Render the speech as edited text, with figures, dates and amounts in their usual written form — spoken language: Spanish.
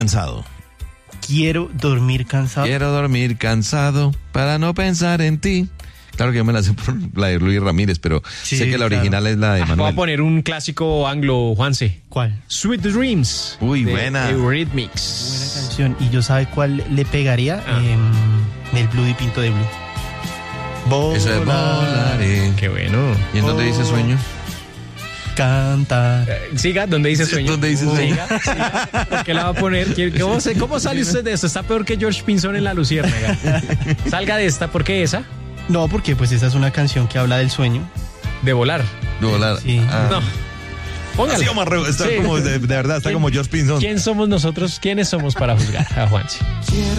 Cansado. Quiero dormir cansado. Quiero dormir cansado para no pensar en ti. Claro que yo me la sé por la de Luis Ramírez, pero Sí, sé que la claro. original es la de Voy a Manuel. poner un clásico anglo, Juanse. ¿Cuál? Sweet Dreams. Uy, de buena. Eurythmics. Buena canción. ¿Y yo sabe cuál le pegaría? Ah. El Blue y Pinto de Blue. Eso es volaré. Qué bueno. ¿Y en dónde dice sueño? Cantar. Siga, ¿dónde dice sueño? ¿Dónde dice sueño? Siga. ¿Por qué la va a poner? ¿Cómo sale usted de esto? Está peor que George Pinzón en La Luciérnaga. Salga de esta. ¿Por qué esa? No, porque pues esa es una canción que habla del sueño. De volar. De volar. Sí. Ah. No. Póngala. Así como está Sí. como de verdad, está ¿Quién- como George Pinzón. ¿Quién somos nosotros? ¿Quiénes somos para juzgar a Juanse?